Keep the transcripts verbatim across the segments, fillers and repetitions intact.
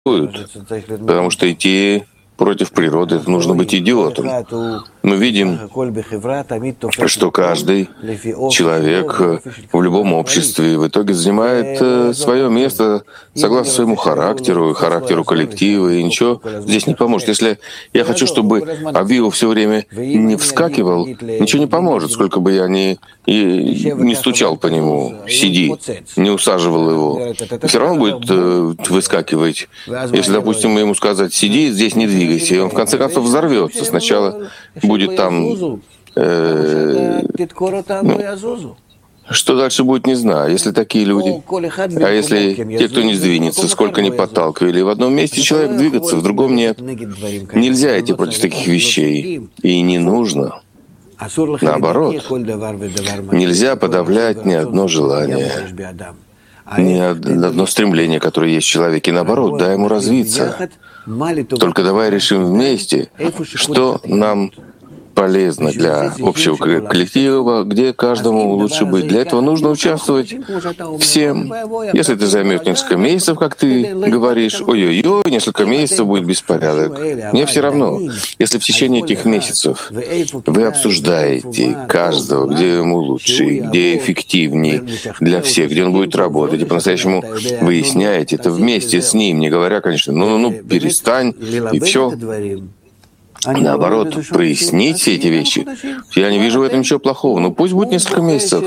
потому что идти против природы — это нужно быть идиотом. Мы видим, что каждый человек в любом обществе в итоге занимает свое место согласно своему характеру и характеру коллектива, и ничего здесь не поможет. Если я хочу, чтобы Авиу все время не вскакивал, ничего не поможет, сколько бы я ни, и не стучал по нему, сиди, не усаживал его. Все равно будет э, выскакивать. Если, допустим, ему сказать, сиди, здесь не двигайся, и он в конце концов взорвется. Сначала будет там... Э, ну, что дальше будет, не знаю. Если такие люди, а если те, кто не сдвинется, сколько ни подталкивали, в одном месте человек двигаться, в другом нет. Нельзя идти против таких вещей. И не нужно. Наоборот, нельзя подавлять ни одно желание, ни одно стремление, которое есть в человеке. Наоборот, дай ему развиться. Только давай решим вместе, что нам полезно для общего коллектива, где каждому лучше быть. Для этого нужно участвовать всем. Если это займет несколько месяцев, как ты говоришь, ой-ой-ой, несколько месяцев будет беспорядок. Мне все равно. Если в течение этих месяцев вы обсуждаете каждого, где ему лучше, где эффективнее для всех, где он будет работать, и по-настоящему выясняете это вместе с ним, не говоря, конечно, ну-ну-ну, перестань, и все. Наоборот, прояснить все эти вещи. Я не вижу в этом ничего плохого. Но пусть будет несколько месяцев.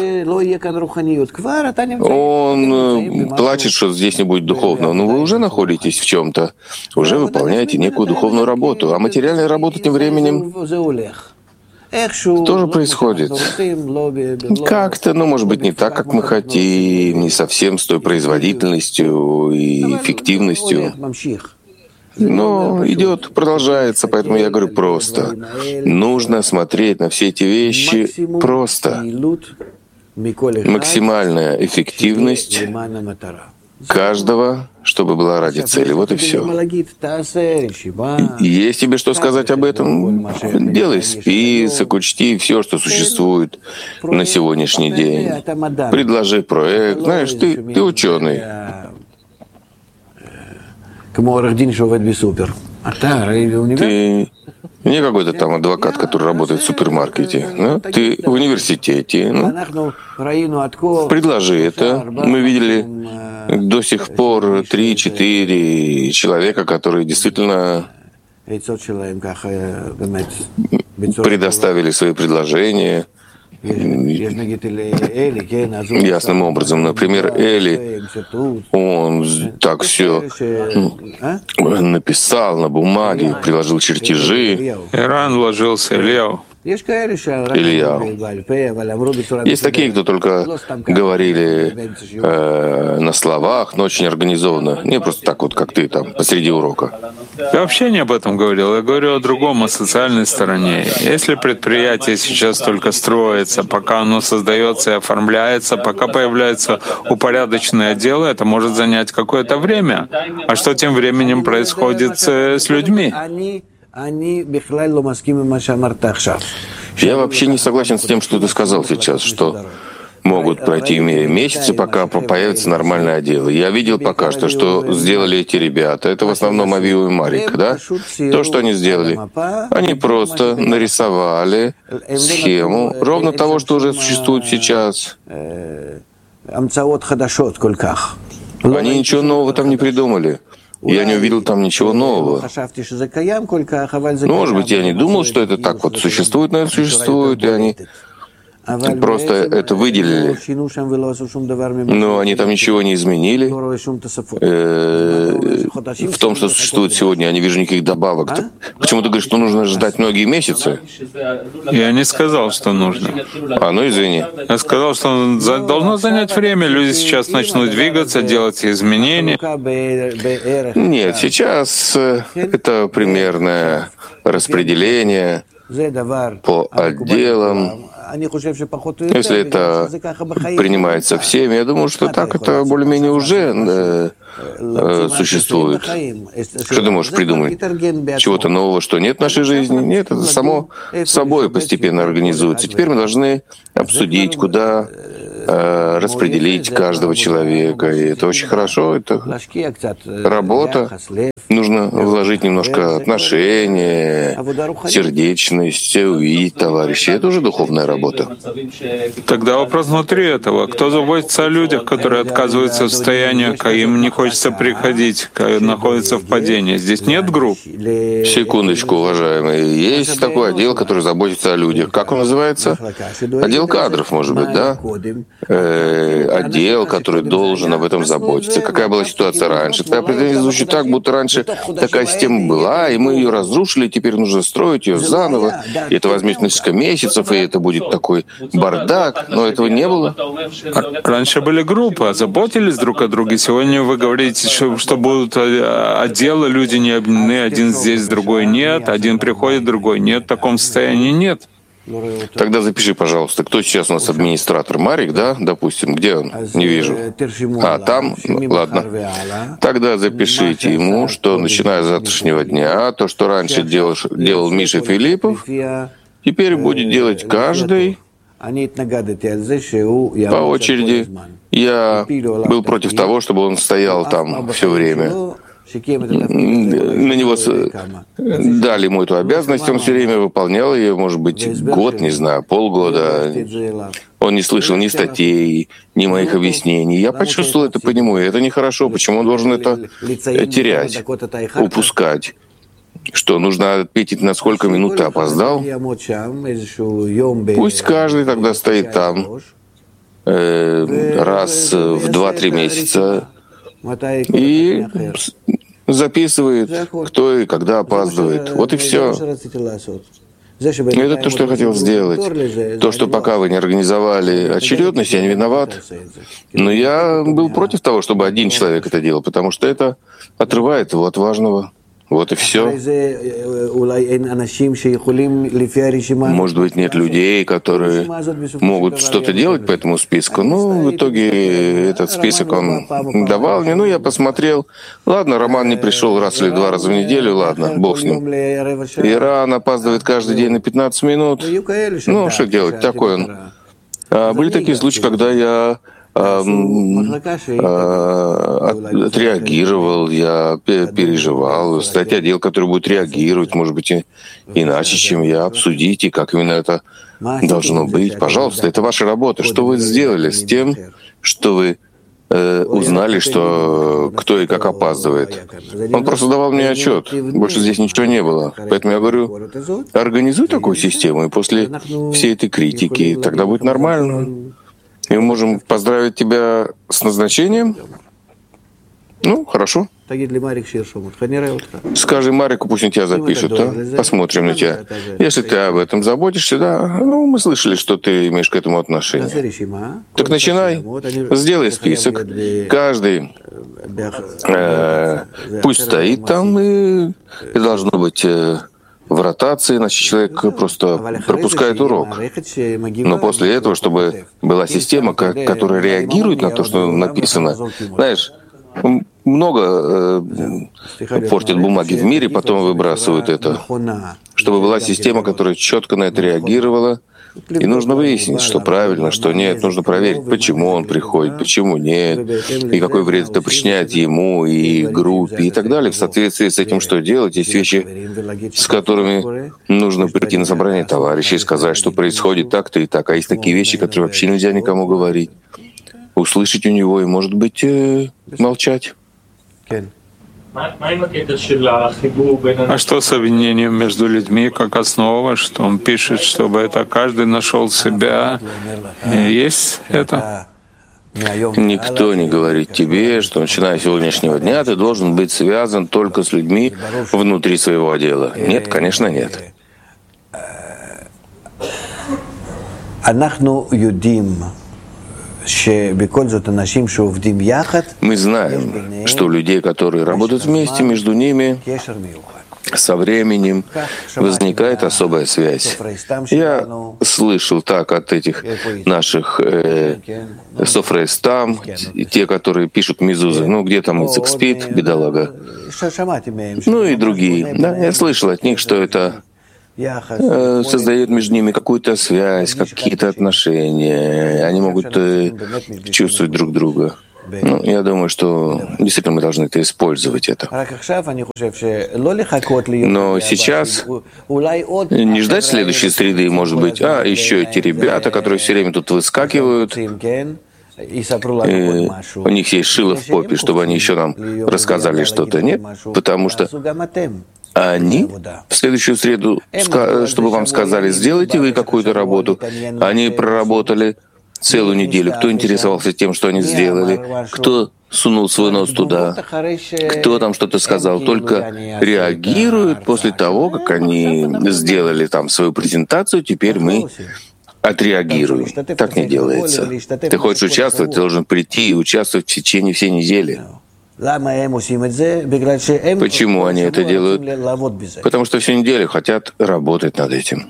Он плачет, что здесь не будет духовного. Но вы уже находитесь в чем-то, уже выполняете некую духовную работу. А материальная работа тем временем тоже происходит. Как-то, ну, может быть, не так, как мы хотим, не совсем с той производительностью и эффективностью. Но идет, продолжается, поэтому я говорю просто. Нужно смотреть на все эти вещи просто. Максимальная эффективность каждого, чтобы была ради цели. Вот и все. Есть тебе что сказать об этом? Делай список, учти все, что существует на сегодняшний день. Предложи проект. Знаешь, ты, ты ученый. Ты не какой-то там адвокат, который работает в супермаркете. Ну, ты в университете. Ну, предложи это. Мы видели до сих пор три-четыре человека, которые действительно предоставили свои предложения ясным образом. Например, Эли, он так все написал на бумаге, приложил чертежи. Иран вложился, Илья. Илья. Есть такие, кто только говорили э, на словах, но очень организованно. Не просто так вот, как ты там, посреди урока. Я вообще не об этом говорил. Я говорю о другом, о социальной стороне. Если предприятие сейчас только строится, пока оно создается и оформляется, пока появляются упорядоченные отделы, это может занять какое-то время. А что тем временем происходит с, с людьми? Я вообще не согласен с тем, что ты сказал сейчас, что могут пройти месяцы, пока появятся нормальные отделы. Я видел пока что, что сделали эти ребята. Это в основном Авиу и Марик, да? То, что они сделали. Они просто нарисовали схему ровно того, что уже существует сейчас. Они ничего нового там не придумали. Я не увидел там ничего нового. Ну, может быть, я не думал, что это так вот существует, но это существует, и они просто это выделили. Но они там ничего не изменили. В том, что существует сегодня, я не вижу никаких добавок. Почему ты говоришь, что нужно ждать многие месяцы? Я не сказал, что нужно. А, ну извини. Я сказал, что должно занять время. Люди сейчас начнут двигаться, делать изменения. Нет, сейчас это примерное распределение по отделам. Если это принимается всеми, я думаю, что так это более-менее уже э, э, существует. Что ты можешь придумать? Чего-то нового, что нет в нашей жизни? Нет, это само собой постепенно организуется. Теперь мы должны обсудить, куда э, распределить каждого человека. И это очень хорошо, это работа. Нужно вложить немножко отношения, сердечность, увидеть товарищей. Это уже духовная работа. Тогда вопрос внутри этого. Кто заботится о людях, которые отказываются в состоянии, когда им не хочется приходить, когда находятся в падении? Здесь нет групп? Секундочку, уважаемые. Есть такой отдел, который заботится о людях. Как он называется? Отдел кадров, может быть, да? Э, отдел, который должен об этом заботиться. Какая была ситуация раньше? Твоя претензия звучит так, будто раньше такая система была, и мы ее разрушили, теперь нужно строить ее заново. И это возьмет несколько месяцев, и это будет такой бардак. Но этого не было. Раньше были группы, заботились друг о друге. Сегодня вы говорите, что, что будут отделы, люди не объединены, один здесь, другой нет, один приходит, другой нет. В таком состоянии нет. Тогда запиши, пожалуйста, кто сейчас у нас администратор? Марик, да, допустим? Где он? Не вижу. А, там? Ладно. Тогда запишите ему, что начиная с завтрашнего дня, то, что раньше делал, делал Миша Филиппов, теперь будет делать каждый по очереди. Я был против того, чтобы он стоял там все время. На него дали ему эту обязанность, он все время выполнял ее, может быть, год, не знаю, полгода. Он не слышал ни статей, ни моих объяснений. Я почувствовал это по нему, и это нехорошо. Почему он должен это терять, упускать? Что, нужно отметить, на сколько минут ты опоздал? Пусть каждый тогда стоит там э, раз в два-три месяца и записывает, кто и когда опаздывает. Вот и все. Это то, что я хотел сделать. То, что пока вы не организовали очередность, я не виноват. Но я был против того, чтобы один человек это делал, потому что это отрывает его от важного. Вот и все. Может быть, нет людей, которые могут что-то делать по этому списку. Ну, в итоге этот список он давал мне. Ну, я посмотрел. Ладно, Роман не пришел раз или два раза в неделю. Ладно, бог с ним. Иран опаздывает каждый день на пятнадцать минут. Ну, что делать? Такой он. А были такие случаи, когда я отреагировал, я переживал. Статья отдел, который будет реагировать, может быть, и иначе, чем я, обсудить, и как именно это должно быть. Пожалуйста, это ваша работа. Что вы сделали с тем, что вы э, узнали, что кто и как опаздывает? Он просто давал мне отчет. Больше здесь ничего не было. Поэтому я говорю, организуй такую систему, и после всей этой критики тогда будет нормально. И мы можем поздравить тебя с назначением. Ну, хорошо. Скажи Марику, пусть он тебя запишет, а? Посмотрим на тебя. Если ты об этом заботишься, да, ну, мы слышали, что ты имеешь к этому отношение. Так начинай. Сделай список. Каждый э, пусть стоит там, и, и должно быть... Э, в ротации, иначе человек просто пропускает урок. Но после этого, чтобы была система, которая реагирует на то, что написано, знаешь, много э, портят бумаги в мире, потом выбрасывают это. Чтобы была система, которая четко на это реагировала, и нужно выяснить, что правильно, что нет. Нужно проверить, почему он приходит, почему нет, и какой вред это причиняет ему и группе, и так далее. В соответствии с этим, что делать, есть вещи, с которыми нужно прийти на собрание товарищей и сказать, что происходит так-то и так. А есть такие вещи, которые вообще нельзя никому говорить. Услышать у него и, может быть, э, молчать. А что с объединением между людьми как основа, что он пишет, чтобы это каждый нашел себя? Есть это? Никто не говорит тебе, что начиная с сегодняшнего дня ты должен быть связан только с людьми внутри своего отдела. Нет, конечно, нет. Мы знаем, что у людей, которые работают вместе, между ними со временем возникает особая связь. Я слышал так от этих наших э, софрейстам, те, которые пишут мизузы, ну где там Ицек спит, бедолага, ну и другие. Да, я слышал от них, что это э, создает между ними какую-то связь, какие-то отношения. Они могут э, чувствовать друг друга. Ну, я думаю, что действительно мы должны это использовать. Это. Но сейчас не ждать следующей среды, может быть, а еще эти ребята, которые все время тут выскакивают, и у них есть шило в попе, чтобы они еще нам рассказали что-то. Нет, потому что они в следующую среду, чтобы вам сказали, сделайте вы какую-то работу, они проработали целую неделю. Кто интересовался тем, что они сделали? Кто сунул свой нос туда? Кто там что-то сказал? Только реагируют после того, как они сделали там свою презентацию, теперь мы отреагируем. Так не делается. Ты хочешь участвовать, ты должен прийти и участвовать в течение всей недели. Почему они это делают? Потому что всю неделю хотят работать над этим.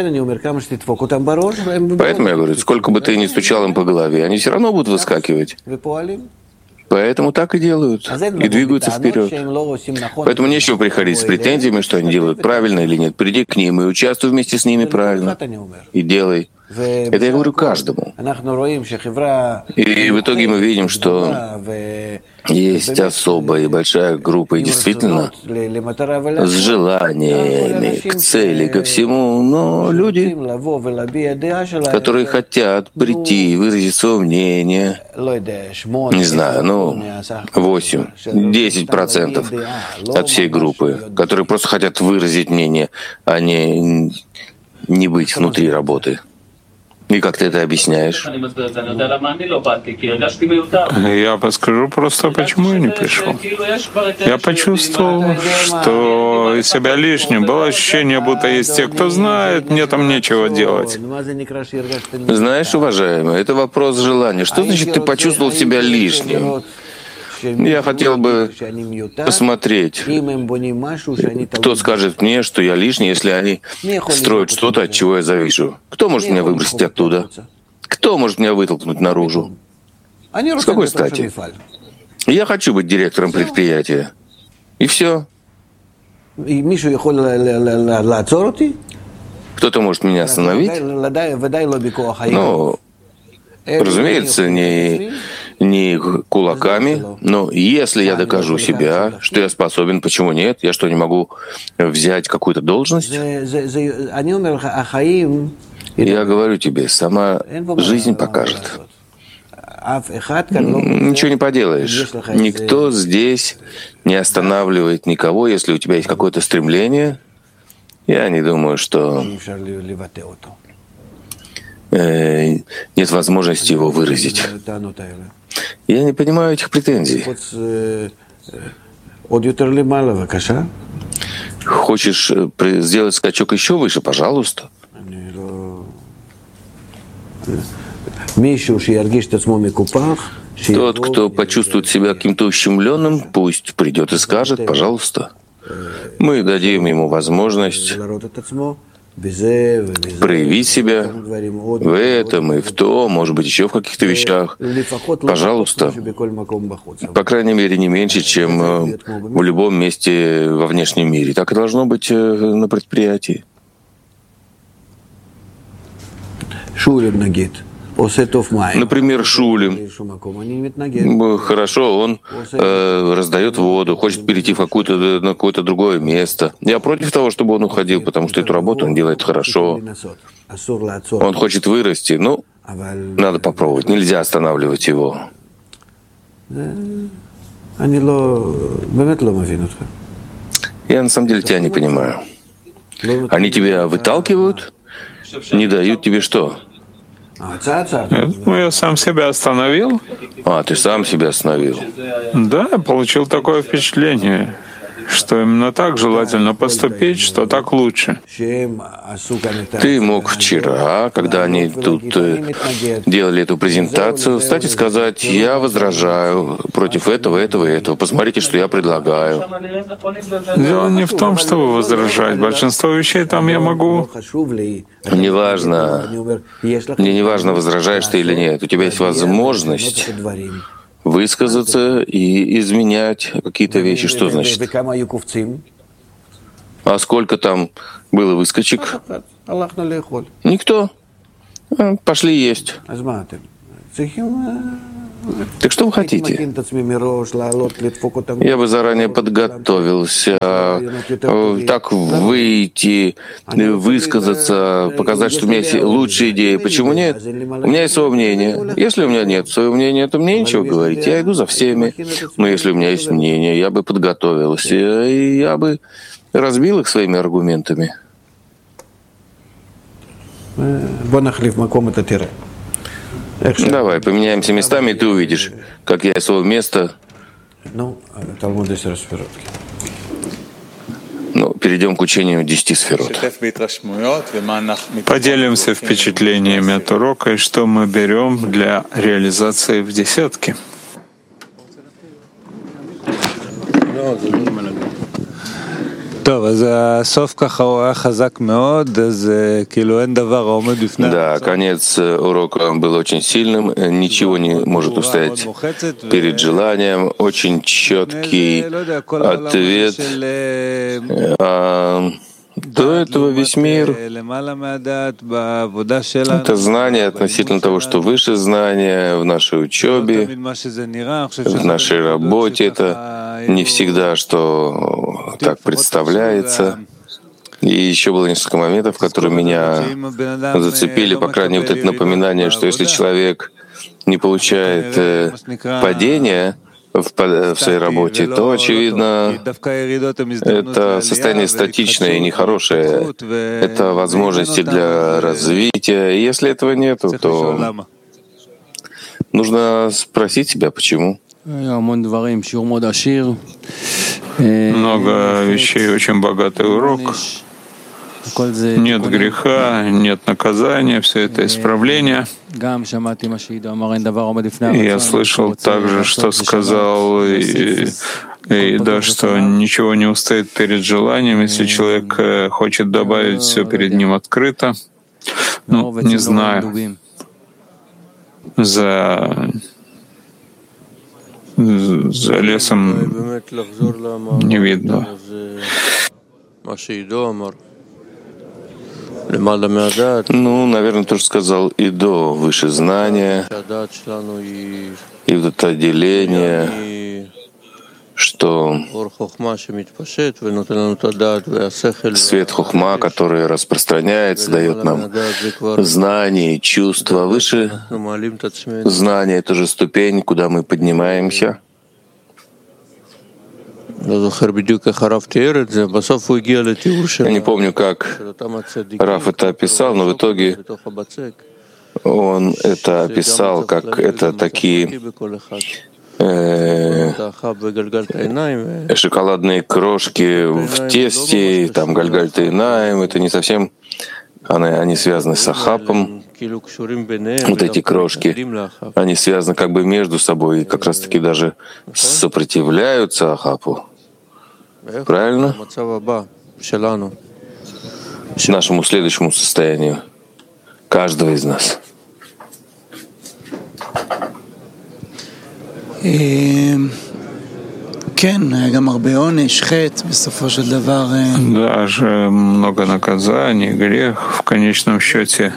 Поэтому я говорю, сколько бы ты ни стучал им по голове, они все равно будут выскакивать. Поэтому так и делают, и двигаются вперед. Поэтому нечего приходить с претензиями, что они делают правильно или нет. Приди к ним и участвуй вместе с ними правильно. И делай. Это я говорю каждому. И в итоге мы видим, что есть особая и большая группа, и действительно с желаниями, к цели, ко всему, но люди, которые хотят прийти и выразить свое мнение, не знаю, ну, восемь-десять процентов от всей группы, которые просто хотят выразить мнение, а не, не быть внутри работы. И как ты это объясняешь? Я подскажу просто, почему я не пришел. Я почувствовал, что из себя лишним. Было ощущение, будто есть те, кто знает, мне там нечего делать. Знаешь, уважаемый, это вопрос желания. Что значит, ты почувствовал себя лишним? Я хотел бы посмотреть, кто скажет мне, что я лишний, если они строят что-то, от чего я завишу. Кто может меня выбросить оттуда? Кто может меня вытолкнуть наружу? С какой стати? Я хочу быть директором предприятия. И все. Кто-то может меня остановить? Ну, разумеется, не... не кулаками, но если я докажу себя, что я способен, почему нет? Я что, не могу взять какую-то должность? Я говорю тебе, сама жизнь покажет. Ничего не поделаешь. Никто здесь не останавливает никого, если у тебя есть какое-то стремление. Я не думаю, что нет возможности его выразить. Я не понимаю этих претензий. Хочешь сделать скачок еще выше? Пожалуйста. Тот, кто почувствует себя каким-то ущемленным, пусть придет и скажет, пожалуйста. Мы дадим ему возможность проявить себя в этом и в том, может быть, еще в каких-то вещах. Пожалуйста. По крайней мере, не меньше, чем в любом месте во внешнем мире. Так и должно быть на предприятии. Например, Шулем. Хорошо, он э, раздает воду, хочет перейти в какую-то, на какое-то другое место. Я против того, чтобы он уходил, потому что эту работу он делает хорошо. Он хочет вырасти, ну, надо попробовать. Нельзя останавливать его. Я на самом деле тебя не понимаю. Они тебя выталкивают, не дают тебе что? Ну, я сам себя остановил. А, ты сам себя остановил? Да, я получил такое впечатление, что именно так желательно поступить, что так лучше. Ты мог вчера, когда они тут делали эту презентацию, встать и сказать: я возражаю против этого, этого и этого. Посмотрите, что я предлагаю. Дело не в том, чтобы возражать. Большинство вещей там я могу. Неважно. Мне не важно, возражаешь ты или нет. У тебя есть возможность высказаться и изменять какие-то вещи. Что значит? А сколько там было выскочек? Никто. Пошли есть. Так что вы хотите? Я бы заранее подготовился, так выйти, высказаться, показать, что у меня есть лучшие идеи. Почему нет? У меня есть свое мнение. Если у меня нет своего мнения, то мне нечего говорить. Я иду за всеми. Но если у меня есть мнение, я бы подготовился, и я бы разбил их своими аргументами. Давай, поменяемся местами, и ты увидишь, как я из своего места. Ну, перейдем к учению десяти сферот. Поделимся впечатлениями от урока и что мы берем для реализации в десятке. Да, конец урока был очень сильным, ничего не может устоять перед желанием, очень четкий ответ. А до этого весь мир — это знание относительно того, что выше знания в нашей учебе, в нашей работе. Это не всегда, что так представляется. И еще было несколько моментов, которые меня зацепили, по крайней мере, вот это напоминание, что если человек не получает падения в, в своей работе, то, очевидно, это состояние статичное и нехорошее. Это возможности для развития. И если этого нет, то нужно спросить себя, почему. Много вещей, очень богатый урок. Нет греха, нет наказания, все это исправление. И я слышал также, что сказал и, и да, что ничего не устоит перед желанием, если человек хочет добавить все перед ним открыто. Ну, не знаю. За, за лесом не видно. Ну, наверное, то, что сказал Идо, выше знания, и вот это отделение, что свет хохма, который распространяется, дает нам знания и чувства. Выше знания — это же ступень, куда мы поднимаемся. Я не помню, как Раф это описал, но в итоге он это описал, как это такие э, шоколадные крошки в тесте, там гальгальтейнаим, это не совсем, они, они связаны с ахапом. Вот эти крошки, они связаны как бы между собой и как раз-таки даже сопротивляются ахапу. Правильно? Нашему следующему состоянию каждого из нас. Даже много наказаний, грех в конечном счете.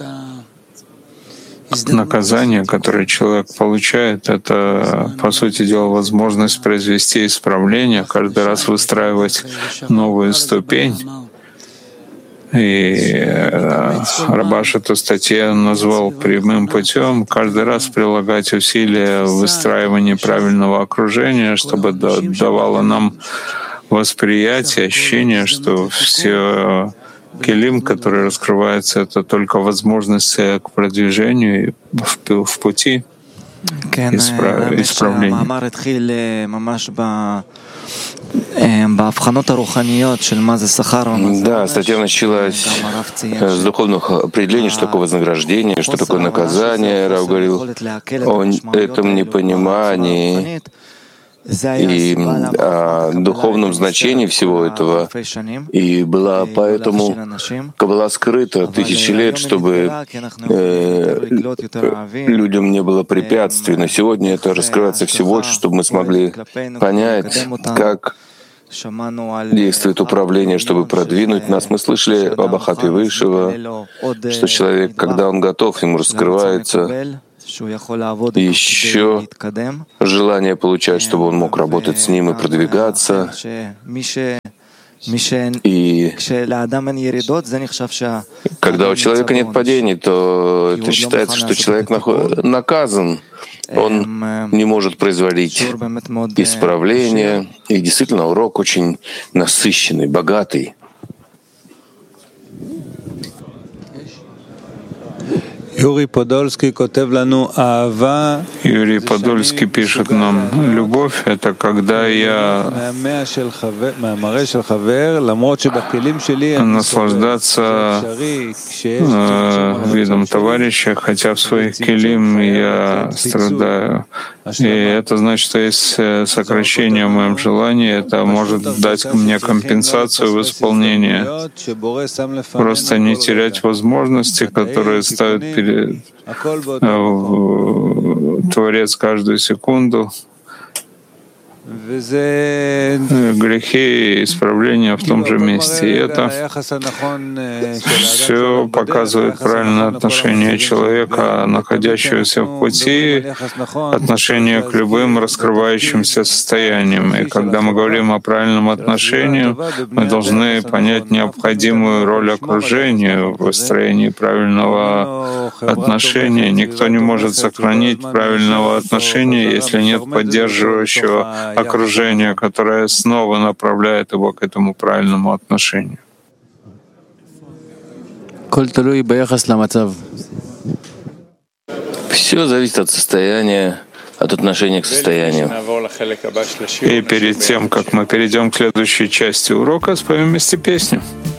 Наказание, которое человек получает, это, по сути дела, возможность произвести исправление, каждый раз выстраивать новую ступень. И Рабаш эту статью назвал прямым путем, каждый раз прилагать усилия в выстраивании правильного окружения, чтобы давало нам восприятие, ощущение, что все келим, который раскрывается, это только возможность к продвижению в, в пути исправ... исправления. Да, статья началась с духовных определений, что такое вознаграждение, что такое наказание. Рав говорил о этом непонимании и о духовном значении всего этого. И была поэтому Каббала скрыта тысячи лет, чтобы э, людям не было препятствий. Но сегодня это раскрывается все больше, чтобы мы смогли понять, как действует управление, чтобы продвинуть нас. Мы слышали об Ахатве Высшего, что человек, когда он готов, ему раскрывается еще желание получать, чтобы он мог работать с ним и продвигаться. И когда у человека нет падений, то это считается, что человек наказан. Он не может производить исправления. И действительно, урок очень насыщенный, богатый. Юрий Подольский пишет нам: «Любовь — это когда я наслаждаться э, видом товарища, хотя в своих келим я страдаю. И это значит, что есть сокращение в моем желании, это может дать мне компенсацию в исполнении. Просто не терять возможности, которые ставят перед Творец каждую секунду. Грехи и исправления в том же месте. И это все показывает правильное отношение человека, находящегося в пути, отношение к любым раскрывающимся состояниям. И когда мы говорим о правильном отношении, мы должны понять необходимую роль окружения в выстроении правильного отношения. Никто не может сохранить правильного отношения, если нет поддерживающего окружение, которое снова направляет его к этому правильному отношению. Все зависит от состояния, от отношения к состоянию. И перед тем, как мы перейдем к следующей части урока, споем вместе песню.